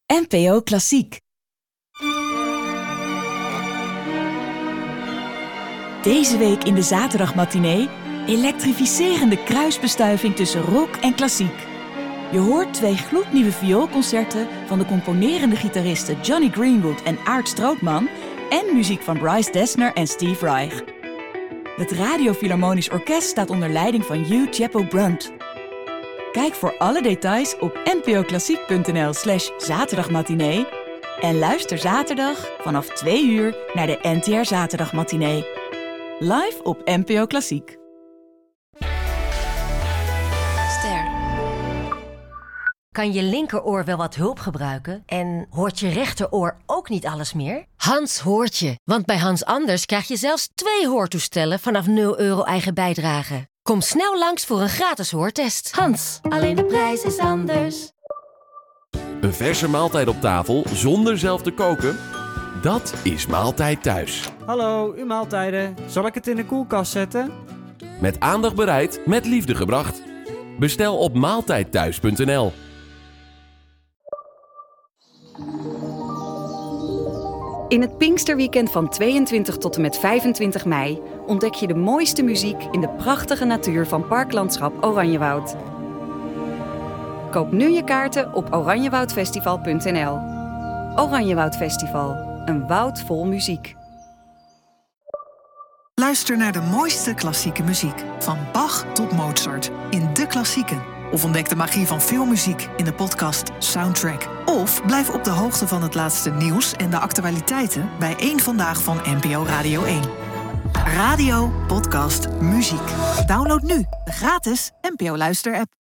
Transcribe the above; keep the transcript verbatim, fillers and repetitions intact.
N P O Klassiek. Deze week in de zaterdagmatinee elektrificerende kruisbestuiving tussen rock en klassiek. Je hoort twee gloednieuwe vioolconcerten van de componerende gitaristen Jonny Greenwood en Aart Strootman en muziek van Bryce Dessner en Steve Reich. Het Radio Philharmonisch Orkest staat onder leiding van Hugh Chapeau-Brunt. Kijk voor alle details op npoklassiek.nl slash zaterdagmatinee en luister zaterdag vanaf twee uur naar de N T R Zaterdagmatinee. Live op N P O Klassiek. Ster. Kan je linkeroor wel wat hulp gebruiken en hoort je rechteroor ook niet alles meer? Hans hoort je, want bij Hans Anders krijg je zelfs twee hoortoestellen vanaf nul euro eigen bijdrage. Kom snel langs voor een gratis hoortest. Hans, alleen de prijs is anders. Een verse maaltijd op tafel zonder zelf te koken? Dat is Maaltijd Thuis. Hallo, uw maaltijden. Zal ik het in de koelkast zetten? Met aandacht bereid, met liefde gebracht. Bestel op maaltijdthuis punt n l. In het Pinksterweekend van tweeëntwintig tot en met vijfentwintig mei ontdek je de mooiste muziek in de prachtige natuur van Parklandschap Oranjewoud. Koop nu je kaarten op oranjewoudfestival punt n l. Oranjewoud Festival, een woud vol muziek. Luister naar de mooiste klassieke muziek, van Bach tot Mozart, in De Klassieken. Of ontdek de magie van filmmuziek in de podcast Soundtrack. Of blijf op de hoogte van het laatste nieuws en de actualiteiten bij één Vandaag van N P O Radio één. Radio, podcast, muziek. Download nu de gratis N P O Luister-app.